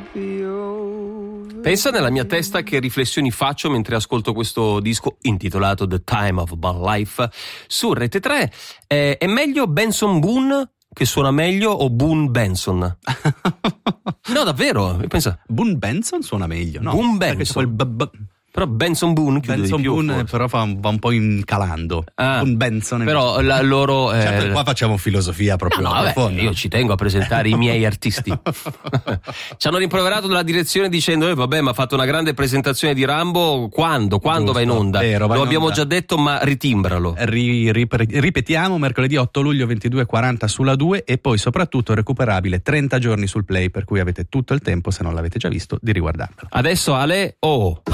Pensa nella mia testa che riflessioni faccio mentre ascolto questo disco intitolato The Time of My Life su Rete 3. È meglio Benson Boone, che suona meglio, o Boone Benson? No, davvero, pensa. Boone Benson suona meglio, no? Boone Perché Benson. c'è quel Però Benson Boone chiude Benson di più, Boone forse. però va un po' incalando. Boone Benson Però loro certo, qua facciamo filosofia proprio no, vabbè, profonda. io ci tengo a presentare i miei artisti. Ci hanno rimproverato dalla direzione dicendo vabbè, ma ha fatto una grande presentazione di Rambo, quando Giusto, va in onda? vero, va Lo in abbiamo onda. già detto, ma ritimbralo. Ripetiamo, mercoledì 8 luglio 22:40 sulla 2 e poi soprattutto recuperabile 30 giorni sul Play, per cui avete tutto il tempo, se non l'avete già visto, di riguardarvelo. Adesso Ale,